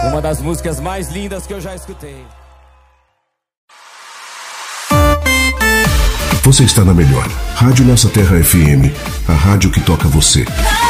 Uma das músicas mais lindas que eu já escutei. Você está na melhor. Rádio Nossa Terra FM, a rádio que toca você.